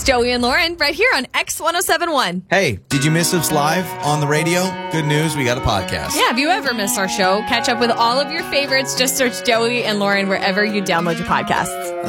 Joey and Lauren right here on X1071. Hey, did you miss us live on the radio? Good news, we got a podcast. Yeah, if you ever miss our show, catch up with all of your favorites. Just search Joey and Lauren wherever you download your podcasts.